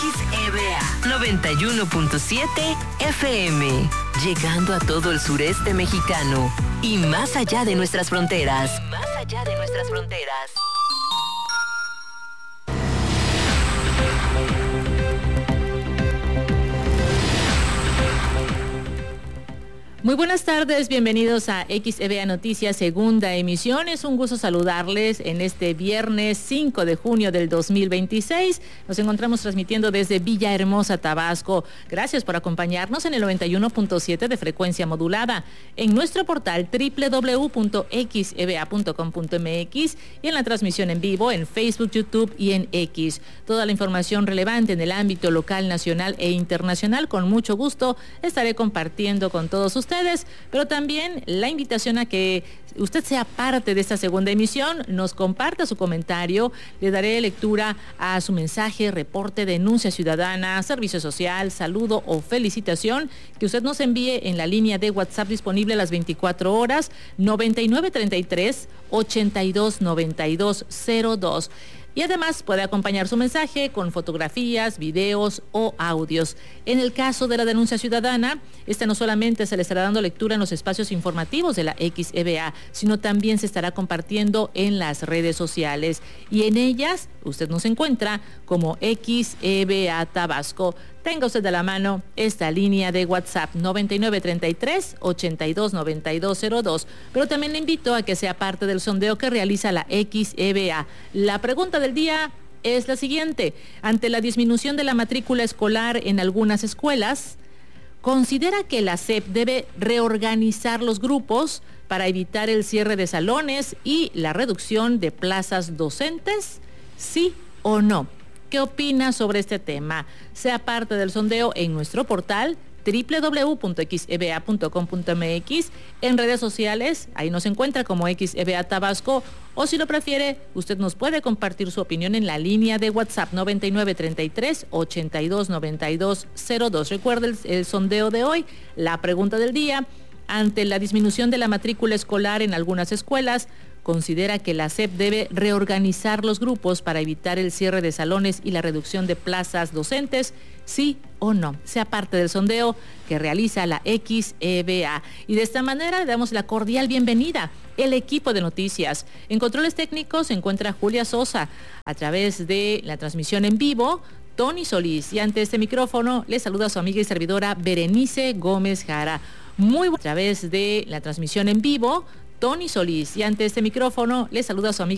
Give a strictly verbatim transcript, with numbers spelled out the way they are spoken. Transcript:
E V A noventa y uno punto siete F M, llegando a todo el sureste mexicano y más allá de nuestras fronteras. Y más allá de nuestras fronteras. Muy buenas tardes, bienvenidos a X E V A Noticias, segunda emisión. Es un gusto saludarles en este viernes cinco de junio del dos mil veintiséis. Nos encontramos transmitiendo desde Villahermosa, Tabasco. Gracias por acompañarnos en el noventa y uno punto siete de frecuencia modulada, en nuestro portal doble u doble u doble u punto x e v a punto com punto m x y en la transmisión en vivo en Facebook, YouTube y en X. Toda la información relevante en el ámbito local, nacional e internacional, con mucho gusto estaré compartiendo con todos ustedes. Pero también la invitación a que usted sea parte de esta segunda emisión, nos comparta su comentario, le daré lectura a su mensaje, reporte, denuncia ciudadana, servicio social, saludo o felicitación que usted nos envíe en la línea de WhatsApp disponible a las veinticuatro horas, noventa y nueve treinta y tres, ochenta y dos noventa y dos cero dos. Y además puede acompañar su mensaje con fotografías, videos o audios. En el caso de la denuncia ciudadana, esta no solamente se le estará dando lectura en los espacios informativos de la X E V A, sino también se estará compartiendo en las redes sociales. Y en ellas usted nos encuentra como X E V A Tabasco. Tenga usted a la mano esta línea de WhatsApp noventa y nueve treinta y tres, ochenta y dos noventa y dos cero dos. Pero también le invito a que sea parte del sondeo que realiza la X E V A. La pregunta del día es la siguiente: ante la disminución de la matrícula escolar en algunas escuelas, ¿considera que la S E P debe reorganizar los grupos para evitar el cierre de salones y la reducción de plazas docentes? ¿Sí o no? ¿Qué opina sobre este tema? Sea parte del sondeo en nuestro portal doble u doble u doble u punto x e v a punto com punto m x, en redes sociales, ahí nos encuentra como X E V A Tabasco, o si lo prefiere, usted nos puede compartir su opinión en la línea de WhatsApp noventa y nueve treinta y tres, ochenta y dos noventa y dos cero dos. Recuerde el, el sondeo de hoy, la pregunta del día: ante la disminución de la matrícula escolar en algunas escuelas, ¿considera que la S E P debe reorganizar los grupos para evitar el cierre de salones y la reducción de plazas docentes? ¿Sí o no? Sea parte del sondeo que realiza la X E V A. Y de esta manera le damos la cordial bienvenida el equipo de noticias. En controles técnicos se encuentra Julia Sosa. A través de la transmisión en vivo, Tony Solís. Y ante este micrófono le saluda a su amiga y servidora Berenice Gómez Jara. Muy bu- a través de la transmisión en vivo, Tony Solís. Y ante este micrófono le saluda a su amiga